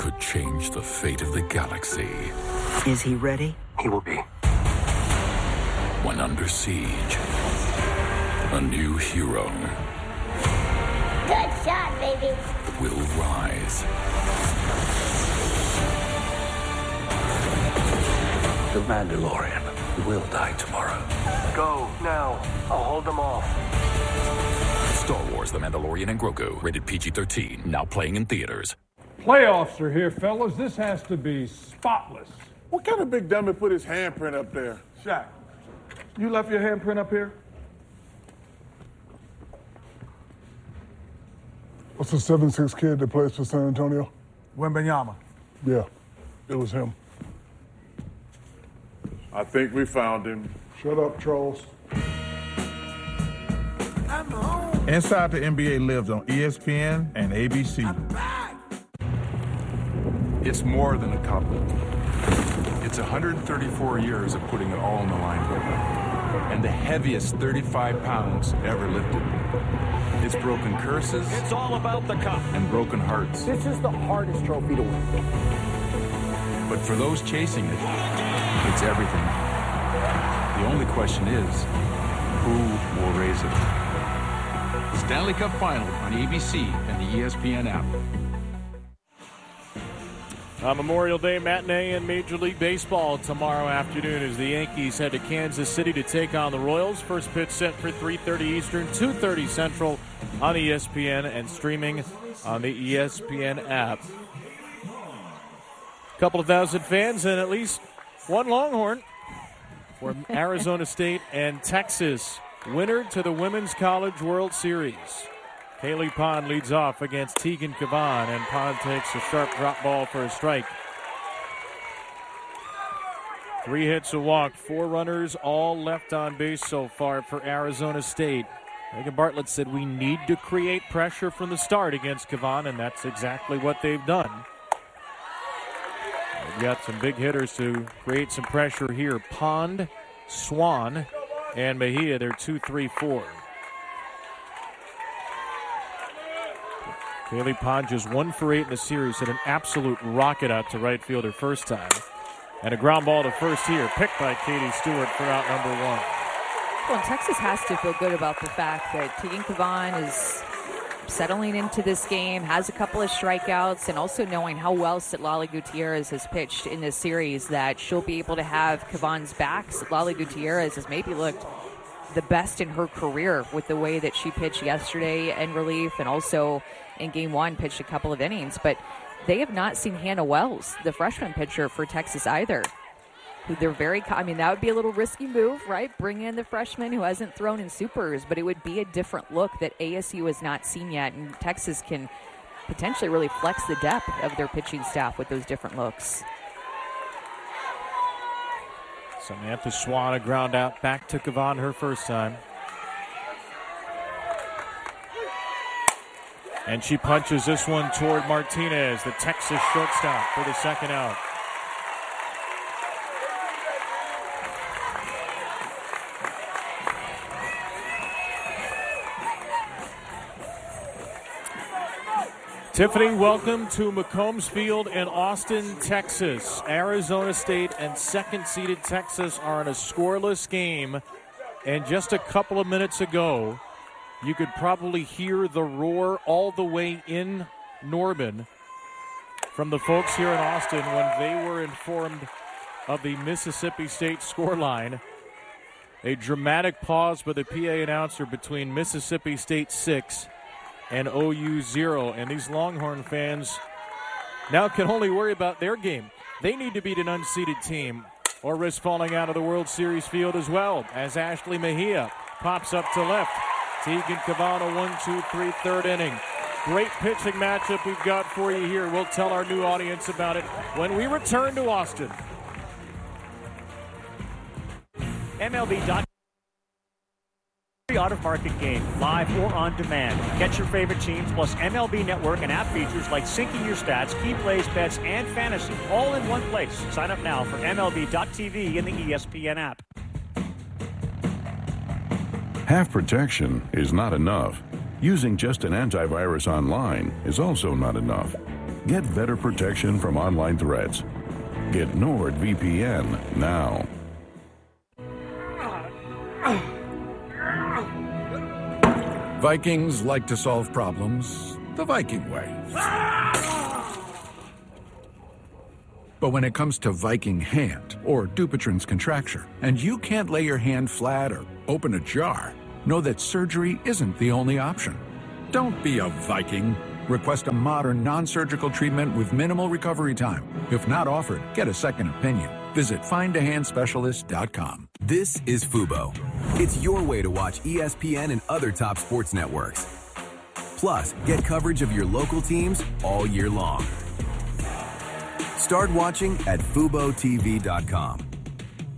could change the fate of the galaxy. Is he ready? He will be. When under siege, a new hero Good shot, baby. will rise. The Mandalorian will die tomorrow. Go, now. I'll hold them off. Star Wars: The Mandalorian and Grogu, rated PG-13, now playing in theaters. Playoffs are here, fellas. This has to be spotless. What kind of big dummy put his handprint up there? Shaq, you left your handprint up here? What's the 7'6" kid that plays for San Antonio? Wembanyama. Yeah, it was him. I think we found him. Shut up, trolls. Inside the NBA lives on ESPN and ABC. It's more than a cup. It's 134 years of putting it all on the line. And the heaviest 35 pounds ever lifted. It's broken curses. It's all about the cup. And broken hearts. This is the hardest trophy to win. But for those chasing it, it's everything. The only question is, who will raise it? Stanley Cup Final on ABC and the ESPN app. Memorial Day matinee in Major League Baseball tomorrow afternoon as the Yankees head to Kansas City to take on the Royals. First pitch set for 3:30 Eastern, 2:30 Central on ESPN and streaming on the ESPN app. A couple of thousand fans and at least one Longhorn for Arizona State and Texas. Winner to the Women's College World Series. Kaylee Pond leads off against Tegan Cavan, and Pond takes a sharp drop ball for a strike. 3 hits, a walk, 4 runners, all left on base so far for Arizona State. Megan Bartlett said we need to create pressure from the start against Cavan, and that's exactly what they've done. They've got some big hitters to create some pressure here. Pond, Swan, and Mejia, they're 2-3-4. Kaylee Pond just 1 for 8 in the series, hit an absolute rocket out to right field her first time. And a ground ball to first here, picked by Katie Stewart for out number 1. Well, and Texas has to feel good about the fact that Tegan Cavan is settling into this game, has a couple of strikeouts, and also knowing how well Citlali Gutierrez has pitched in this series, that she'll be able to have Cavan's back. Citlali Gutierrez has maybe looked the best in her career with the way that she pitched yesterday in relief, and also in Game 1 pitched a couple of innings. But they have not seen Hannah Wells, the freshman pitcher for Texas, either. Who they're very, that would be a little risky move, right? Bring in the freshman who hasn't thrown in supers, but it would be a different look that ASU has not seen yet, and Texas can potentially really flex the depth of their pitching staff with those different looks. Samantha Swan, a ground out back to Cavan her first time. And she punches this one toward Martinez, the Texas shortstop, for the second out. Tiffany, welcome to McCombs Field in Austin, Texas. Arizona State and second-seeded Texas are in a scoreless game. And just a couple of minutes ago, you could probably hear the roar all the way in Norman from the folks here in Austin when they were informed of the Mississippi State scoreline. A dramatic pause by the PA announcer between Mississippi State 6 and OU 0. And these Longhorn fans now can only worry about their game. They need to beat an unseeded team or risk falling out of the World Series field as well, as Ashley Mejia pops up to left. Tegan Cavan, 1-2-3 third inning. Great pitching matchup we've got for you here. We'll tell our new audience about it when we return to Austin. MLB.com. Out-of-market game, live or on demand. Catch your favorite teams plus MLB Network and app features like syncing your stats, key plays, bets, and fantasy, all in one place. Sign up now for MLB.tv in the ESPN app. Half protection is not enough. Using just an antivirus online is also not enough. Get better protection from online threats. Get NordVPN now. Vikings like to solve problems the Viking way. But when it comes to Viking hand, or Dupuytren's contracture, and you can't lay your hand flat or open a jar, know that surgery isn't the only option. Don't be a Viking. Request a modern, non-surgical treatment with minimal recovery time. If not offered, get a second opinion. Visit findahandspecialist.com. This is Fubo. It's your way to watch ESPN and other top sports networks. Plus, get coverage of your local teams all year long. Start watching at FuboTV.com.